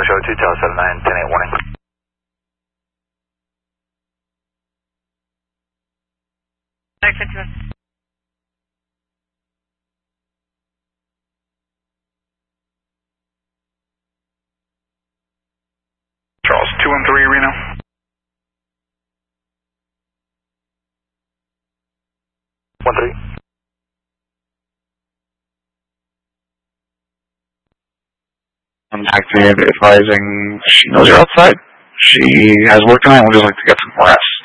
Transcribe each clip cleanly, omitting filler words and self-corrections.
Charlie 2, Tower 79, 10-8 warning. Charles 213 Reno. One three. I'm active advising she knows you're outside. She has work tonight and would just like to get some rest.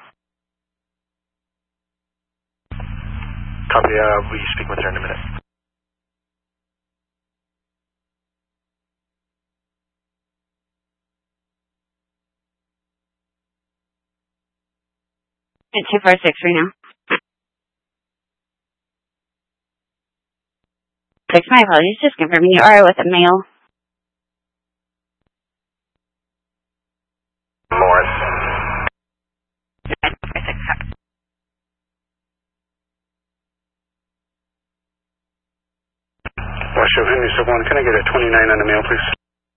Copy, will you speak with her in a minute? At 246 Reno. Fix my apologies, just confirming you are with a male. Morris. Washoe Henry Sub-1, can I get a 29 on the mail, please?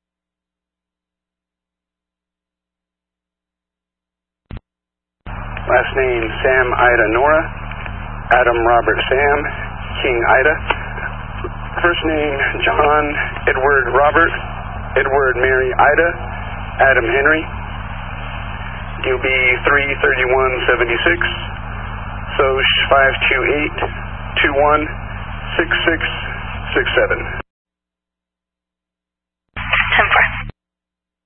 Last name, Sam Ida Nora, Adam Robert Sam, King Ida. First name, John Edward Robert, Edward Mary Ida, Adam Henry. UB 33176, SOH 528-216667.